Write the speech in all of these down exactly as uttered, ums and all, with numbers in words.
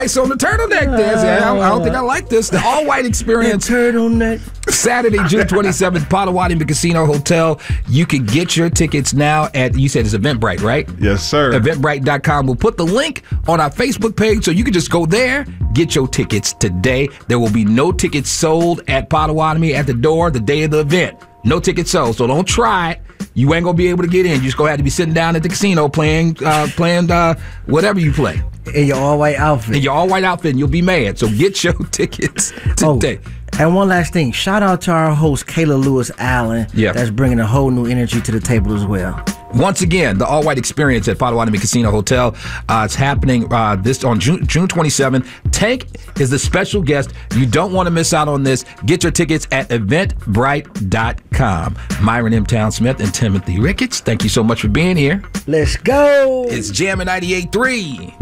So the turtleneck dance, yeah, I, I don't think I like this. The all-white experience. The turtleneck. Saturday, June twenty-seventh, Potawatomi Casino Hotel. You can get your tickets now at, you said it's Eventbrite, right? Yes, sir. Eventbrite dot com. We'll put the link on our Facebook page so you can just go there, get your tickets today. There will be no tickets sold at Potawatomi at the door the day of the event. No tickets sold, so don't try it. You ain't gonna be able to get in. You just gonna have to be sitting down at the casino playing, uh, playing uh, whatever you play. In your all-white outfit. In your all-white outfit, and you'll be mad. So get your tickets today. Oh, and one last thing. Shout out to our host, Kayla Lewis Allen. Yeah. That's bringing a whole new energy to the table as well. Once again, the all-white experience at Potawatomi Casino Hotel. Uh, it's happening uh, this on June, June twenty-seventh. Tank is the special guest. You don't want to miss out on this. Get your tickets at Eventbrite dot com. Myron M. Town Smith and Timothy Ricketts, thank you so much for being here. Let's go. It's Jammin' ninety-eight point three.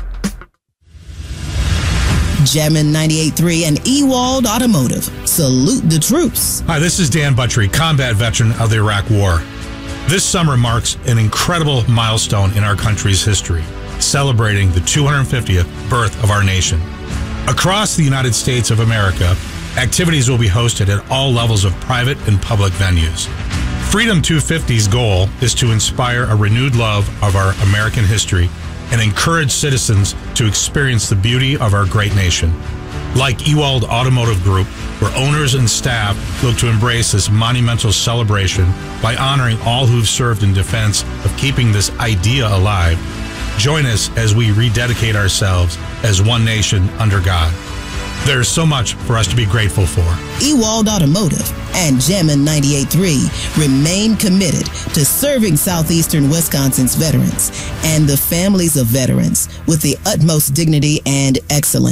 Jammin' ninety-eight point three and Ewald Automotive. Salute the troops. Hi, this is Dan Buttrey, combat veteran of the Iraq War. This summer marks an incredible milestone in our country's history, celebrating the two hundred fiftieth birth of our nation. Across the United States of America, activities will be hosted at all levels of private and public venues. Freedom two fifty's goal is to inspire a renewed love of our American history and encourage citizens to experience the beauty of our great nation. Like Ewald Automotive Group, where owners and staff look to embrace this monumental celebration by honoring all who've served in defense of keeping this idea alive, join us as we rededicate ourselves as one nation under God. There is so much for us to be grateful for. Ewald Automotive and Jammin' ninety-eight point three remain committed to serving Southeastern Wisconsin's veterans and the families of veterans with the utmost dignity and excellence.